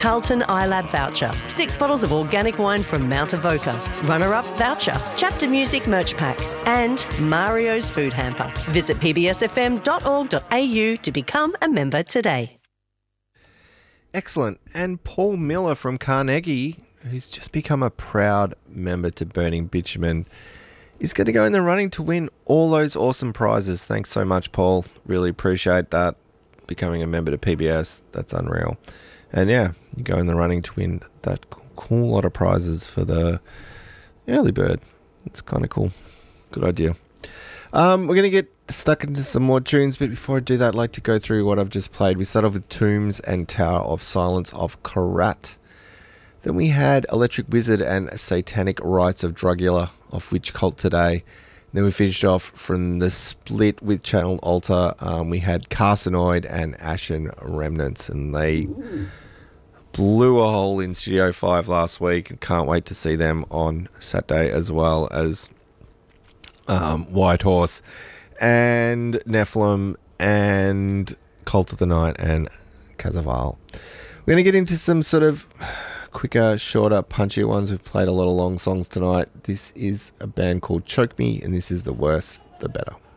Carlton iLab voucher. 6 bottles of organic wine from Mount Avoca. Runner-up voucher. Chapter Music merch pack. And Mario's food hamper. Visit pbsfm.org.au to become a member today. Excellent. And Paul Miller from Carnegie, who's just become a proud member to Burning Bitumen, is going to go in the running to win all those awesome prizes. Thanks so much, Paul. Really appreciate that. Becoming a member to PBS, that's unreal. And yeah, you go in the running to win that cool lot of prizes for the early bird. It's kind of cool. Good idea. We're going to get stuck into some more tunes, but before I do that, I'd like to go through what I've just played. We start off with Tombs and Tower of Silence of Karat. Then we had Electric Wizard and Satanic Rites of Drugula of Witch Cult Today. Then we finished off from the split with Channel Altar. We had Carcinoid and Ashen Remnants, and they blew a hole in Studio 5 last week, and can't wait to see them on Saturday, as well as White Horse and Nephilim and Cult of the Night and Cazaval. We're going to get into some sort of quicker, shorter, punchier ones. We've played a lot of long songs tonight. This is a band called Choke Me, and this is The Worse, The Better.